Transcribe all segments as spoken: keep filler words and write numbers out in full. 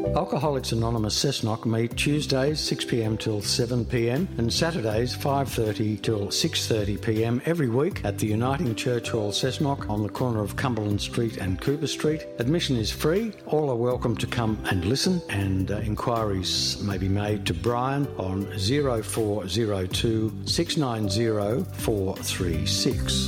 Alcoholics Anonymous Cessnock meet Tuesdays six p m till seven p m and Saturdays five thirty till six thirty p m every week at the Uniting Church Hall Cessnock on the corner of Cumberland Street and Cooper Street. Admission is free. All are welcome to come and listen, and uh, inquiries may be made to Brian on zero four zero two six nine zero four three six.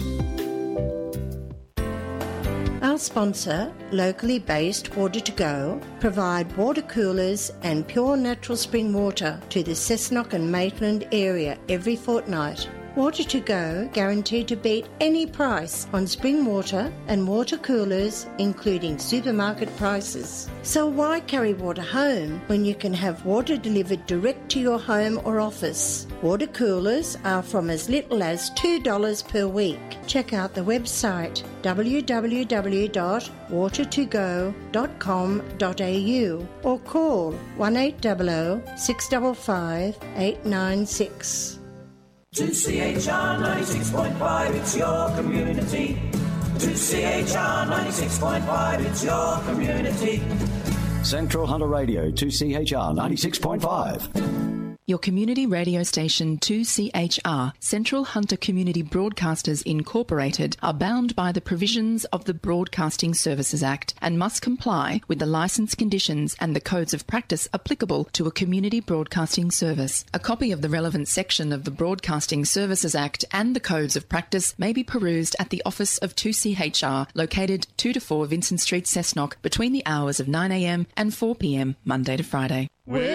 Our sponsor, locally based Water to Go, provide water coolers and pure natural spring water to the Cessnock and Maitland area every fortnight. Water to Go guaranteed to beat any price on spring water and water coolers, including supermarket prices. So why carry water home when you can have water delivered direct to your home or office? Water coolers are from as little as two dollars per week. Check out the website w w w dot water to go dot com dot a u or call one eight hundred six five five eight nine six. two C H R ninety-six point five, it's your community. two C H R ninety-six point five, it's your community. Central Hunter Radio, two C H R ninety-six point five. Your community radio station two C H R, Central Hunter Community Broadcasters Incorporated, are bound by the provisions of the Broadcasting Services Act and must comply with the licence conditions and the codes of practice applicable to a community broadcasting service. A copy of the relevant section of the Broadcasting Services Act and the codes of practice may be perused at the office of two C H R, located two to four Vincent Street, Cessnock, between the hours of nine a m and four p m Monday to Friday. We're